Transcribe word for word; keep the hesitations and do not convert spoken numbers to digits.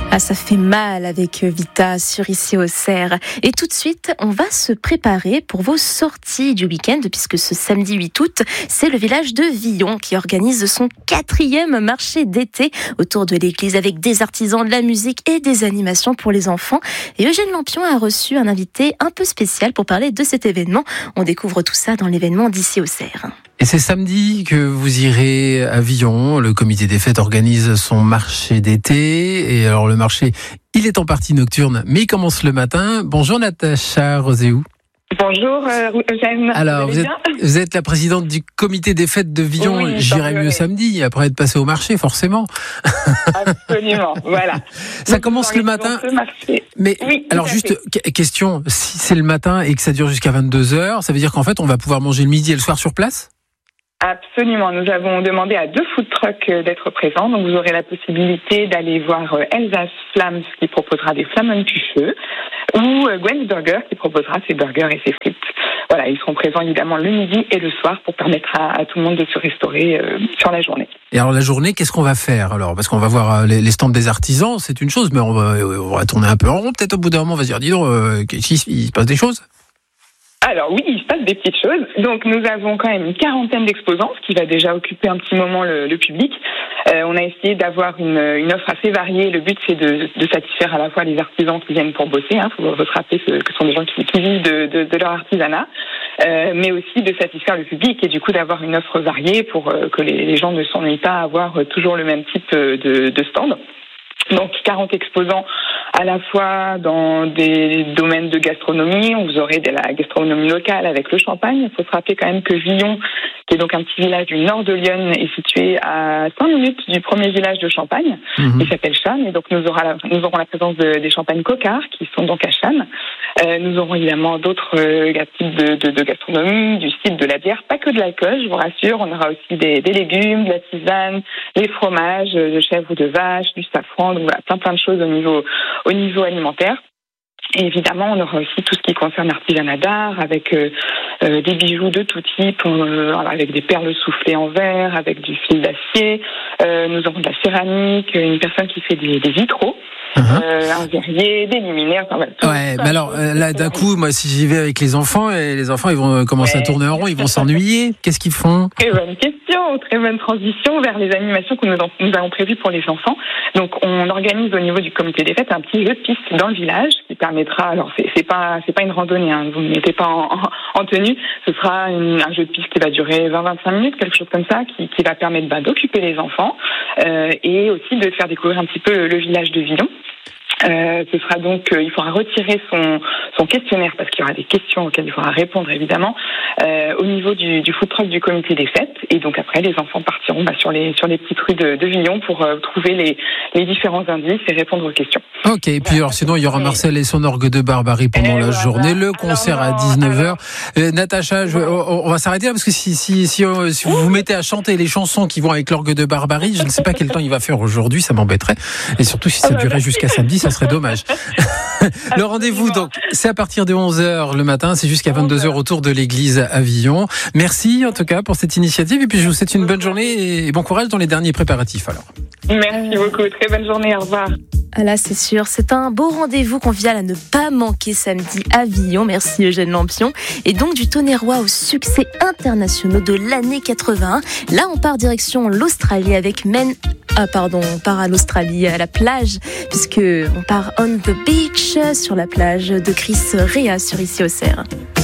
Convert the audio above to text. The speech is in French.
Ah, ça fait mal avec Vita sur Ici Auxerre. Et tout de suite, on va se préparer pour vos sorties du week-end, puisque ce samedi huit août, c'est le village de Villon qui organise son quatrième marché d'été autour de l'église avec des artisans, de la musique et des animations pour les enfants. Et Eugène Lampion a reçu un invité un peu spécial pour parler de cet événement. On découvre tout ça dans l'événement d'Ici Auxerre. Et c'est samedi que vous irez à Villon. Le comité des fêtes organise son marché d'été. Et alors le marché, il est en partie nocturne, mais il commence le matin. Bonjour Natacha Roséou. Bonjour euh, Eugène. Alors vous, vous, êtes, vous êtes la présidente du comité des fêtes de Villon. Oui, j'irai mieux samedi, après être passé au marché forcément. Absolument, voilà. Ça Donc, commence le matin. Mais oui, alors juste fait. question, si c'est le matin et que ça dure jusqu'à vingt-deux heures, ça veut dire qu'en fait on va pouvoir manger le midi et le soir sur place ? Absolument, nous avons demandé à deux food trucks d'être présents, donc vous aurez la possibilité d'aller voir Elsa's Flams qui proposera des flammekuche ou Gwen's Burger qui proposera ses burgers et ses frites. Voilà, ils seront présents évidemment le midi et le soir pour permettre à, à tout le monde de se restaurer euh, sur la journée. Et alors la journée, qu'est-ce qu'on va faire alors ? Parce qu'on va voir les, les stands des artisans, c'est une chose, mais on va, on va tourner un peu en rond. Peut-être au bout d'un moment, on va se dire, dis donc, euh, il se passe des choses ? Alors oui, il se passe des petites choses. Donc nous avons quand même une quarantaine d'exposants, ce qui va déjà occuper un petit moment le, le public. Euh, on a essayé d'avoir une, une offre assez variée. Le but, c'est de, de satisfaire à la fois les artisans qui viennent pour bosser. Il hein, faut, faut se rappeler que, que ce sont des gens qui, qui vivent de, de, de leur artisanat, euh, mais aussi de satisfaire le public et du coup d'avoir une offre variée pour euh, que les, les gens ne s'ennuient pas à avoir toujours le même type de, de stand. Donc quarante exposants à la fois dans des domaines de gastronomie. Vous aurez de la gastronomie locale avec le champagne. Il faut se rappeler quand même que Villon, qui est donc un petit village du nord de Lyon, est situé à cinq minutes du premier village de Champagne, mmh. qui s'appelle Chasnes. Et donc nous aurons la, nous aurons la présence de, des champagnes Coquart, qui sont donc à Chasnes. Euh, nous aurons évidemment d'autres euh, types de, de, de gastronomie, du style de la bière, pas que de l'alcool, je vous rassure. On aura aussi des, des légumes, de la tisane, des fromages de chèvre ou de vache, du safran, donc voilà, plein plein de choses au niveau au niveau alimentaire. Et évidemment, on aura aussi tout ce qui concerne l'artisanat d'art, avec euh, euh, des bijoux de tout type, euh, avec des perles soufflées en verre, avec du fil d'acier. Euh, nous aurons de la céramique, une personne qui fait des, des vitraux. Uh-huh. Euh, un verrier, des luminaires. Enfin, voilà, ouais, mais alors là, d'un coup, moi, si j'y vais avec les enfants, et les enfants, ils vont commencer ouais. à tourner en rond, ils vont s'ennuyer. Qu'est-ce qu'ils font ? Très bonne question, très bonne transition vers les animations que nous, en, nous avons prévues pour les enfants. Donc, on organise au niveau du comité des fêtes un petit jeu de piste dans le village qui permettra. Alors, c'est, c'est pas, c'est pas une randonnée. Hein, vous ne mettez pas en, en, en tenue. Ce sera une, un jeu de piste qui va durer vingt à vingt-cinq minutes, quelque chose comme ça, qui, qui va permettre bah, d'occuper les enfants euh, et aussi de faire découvrir un petit peu le, le village de Villon. Euh, ce sera donc, euh, il faudra retirer son, son questionnaire parce qu'il y aura des questions auxquelles il faudra répondre évidemment euh, au niveau du, du food truck du comité des fêtes. Et donc après, les enfants partiront bah, sur les sur les petites rues de, de Villon pour euh, trouver les, les différents indices et répondre aux questions. Ok. Et puis voilà. Alors sinon, il y aura Marcel et son orgue de Barbarie pendant et la voilà. journée, le concert alors, non, à dix-neuf heures. Euh, Natacha, je, on, on va s'arrêter là parce que si si si, euh, si vous vous mettez à chanter les chansons qui vont avec l'orgue de Barbarie, je ne sais pas quel temps il va faire aujourd'hui, ça m'embêterait. Et surtout si ça durait jusqu'à samedi, ça serait dommage. Le rendez-vous, donc, c'est à partir de onze heures le matin, c'est jusqu'à vingt-deux heures autour de l'église à Villon. Merci en tout cas pour cette initiative et puis je vous souhaite une bonne journée et bon courage dans les derniers préparatifs alors. Merci beaucoup, très bonne journée, au revoir. Ah là, c'est sûr, c'est un beau rendez-vous convivial à ne pas manquer samedi à Villon. Merci Eugène Lampion. Et donc du Tonnerrois aux succès internationaux de l'année quatre-vingt-un. Là, on part direction l'Australie avec Men. Ah pardon, on part à l'Australie, à la plage, puisque on part on the beach sur la plage de Chris Rea sur Ici Auxerre.